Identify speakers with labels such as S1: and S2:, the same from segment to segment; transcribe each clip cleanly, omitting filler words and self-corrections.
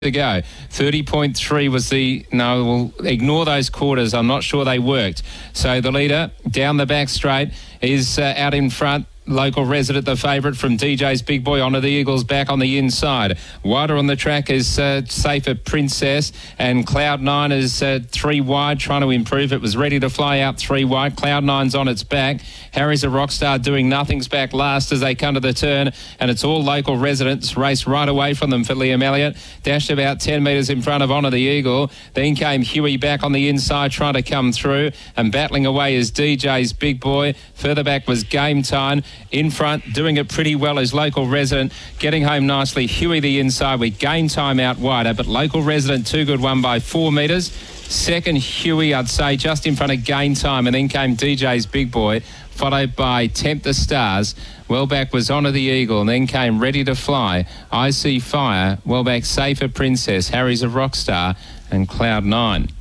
S1: to go. 30.3 was the... No, we'll ignore those quarters. I'm not sure they worked. So the leader down the back straight is out in front. Local resident, the favourite from DJ's Big Boy onto the Eagles back on the inside. Wider on the track is Safer Princess, and Cloud9 is 3 wide, trying to improve. It was ready to fly out 3 wide. Cloud9's on its back. Harry's a Rockstar doing nothing's back last as they come to the turn, and it's all local residents. Race right away from them for Liam Elliott. Dashed about 10 metres in front of Honour the Eagle. Then came Huey back on the inside trying to come through, and battling away is DJ's Big Boy. Further back was Game Time. In front, doing it pretty well is Local Resident, getting home nicely. Huey the inside with Game Time out wider, but Local Resident too good, won by 4 metres. Second, Huey, I'd say, just in front of Game Time, and then came DJ's Big Boy, followed by Tempt the Stars. Well back was Honour the Eagle, and then came Ready to Fly, I See Fire, well back Safer Princess, Harry's a Rockstar, and Cloud9.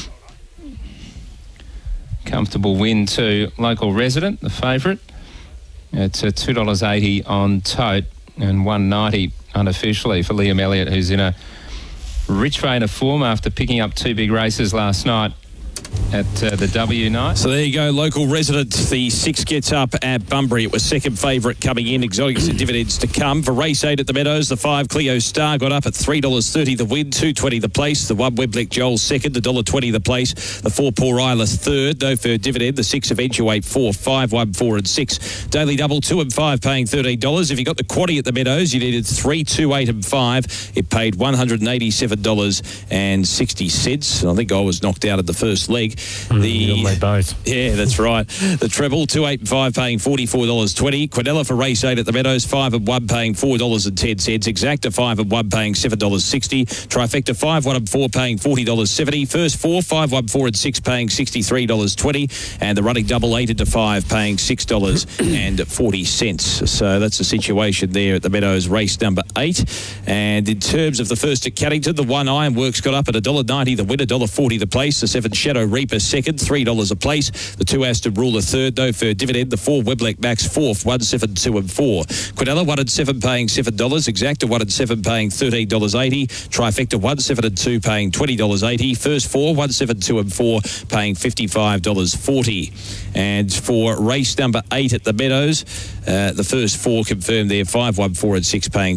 S1: Comfortable win to Local Resident, the favourite. It's $2.80 on tote and $1.90 unofficially for Liam Elliott, who's in a rich vein of form after picking up 2 big races last night at the W night.
S2: So there you go, Local Resident. The 6 gets up at Bunbury. It was second favourite coming in. Exotics and dividends to come. For race 8 at the Meadows, the 5 Cleo Star got up at $3.30 the win, $2.20 the place. The 1 Webleck Joel second, $1.20 the place. The 4 Poor Isla third, no fur dividend. The 6 Eventuate 4, 5, 1, 4 and 6. Daily Double 2 and 5 paying $13. If you got the quaddie at the Meadows, you needed 3, 2, 8 and 5. It paid $187.60. I think I was knocked out at the first leg.
S3: Both.
S2: Yeah, that's right. The treble, 2, 8 and 5 paying $44.20. Quinella for race 8 at the Meadows, 5 and 1 paying $4.10. Exacta 5 and 1 paying $7.60. Trifecta 5, 1 and 4 paying $40.70. First 4, 5, 1, 4 and 6 paying $63.20. And the running double 8 into 5 paying $6.40. So that's the situation there at the Meadows, race number 8. And in terms of the first at Caddington, the 1 Ironworks got up at $1.90 the win, $1.40 the place. The 7 Shadow Reaper second, $3 a place. The 2 Aston Ruler third, no fur dividend. The 4 Webleck Max fourth, 1, 7, 2 and 4. Quinella 1 and 7 paying $7. Exacta 1 and 7 paying $13.80. Trifecta 1, 7 and 2 paying $20.80. First 4, 1, 7, 2 and 4 paying $55.40. And for race number 8 at the Meadows, the first 4 confirmed there, 5, 1, 4 and 6 paying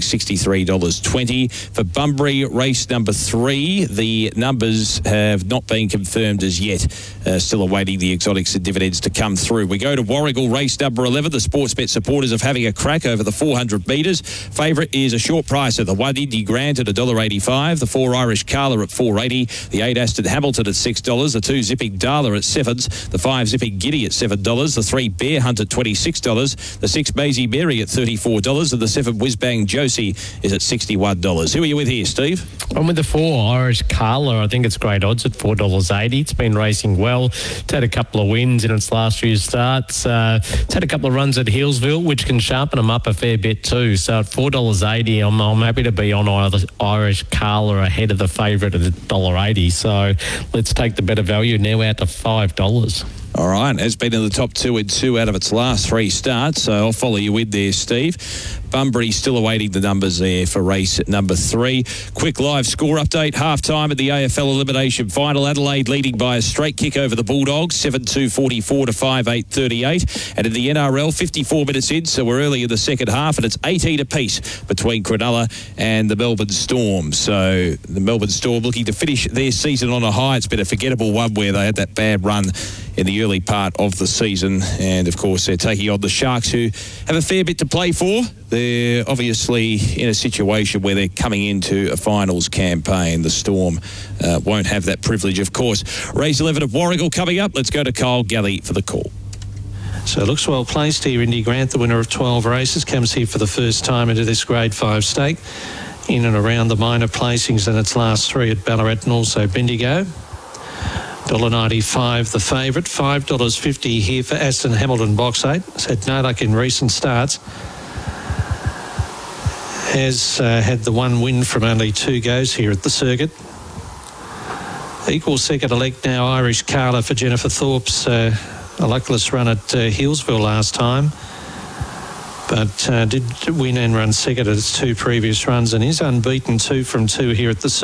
S2: $63.20. For Bunbury, race number 3, the numbers have not been confirmed as yet. Still awaiting the exotics and dividends to come through. We go to Warragul, race number 11. The Sportsbet supporters of having a crack over the 400 metres. Favourite is a short price of the 1 Indy Grant at $1.85. The 4 Irish Carla at $4.80. The 8 Aston Hamilton at $6. The 2 Zipping Darla at $7. The 5 Zipping Giddy at $7. The 3 Bear Hunt at $26. The 6 Maisie Mary at $34. And the 7 Whiz Bang Josie is at $61. Who are you with here, Steve?
S3: I'm with the 4 Irish Carla. I think it's great odds at $4.80. It's been racing well. It's had a couple of wins in its last few starts. It's had a couple of runs at Hillsville, which can sharpen them up a fair bit too. So at $4.80, I'm happy to be on Irish Carla ahead of the favourite at $1.80. So let's take the better value now out to $5.
S2: All right, has been in the top 2 in 2 out of its last 3 starts, so I'll follow you in there, Steve. Bunbury still awaiting the numbers there for race at number 3. Quick live score update. Half-time at the AFL Elimination Final. Adelaide leading by a straight kick over the Bulldogs, 7-2-44 to 5-8-38. And in the NRL, 54 minutes in, so we're early in the second half, and it's 18 apiece between Cronulla and the Melbourne Storm. So the Melbourne Storm looking to finish their season on a high. It's been a forgettable one where they had that bad run in the early part of the season, and of course they're taking on the Sharks, who have a fair bit to play for. They're obviously in a situation where they're coming into a finals campaign. The Storm won't have that privilege, of course. Race 11 at Warragul coming up. Let's go to Kyle Galley for the call.
S4: So it looks well placed here. Indy Grant, the winner of 12 races, comes here for the first time into this Grade 5 stake, in and around the minor placings in its last 3 at Ballarat and also Bendigo. $1.95 the favourite, $5.50 here for Aston Hamilton Box 8. It's had no luck in recent starts. Has had the 1 win from only 2 goes here at the circuit. Equal second elect now, Irish Carla for Jennifer Thorpe's a luckless run at Hillsville last time. but did win and run second at its two previous runs and is unbeaten 2 from 2 here at the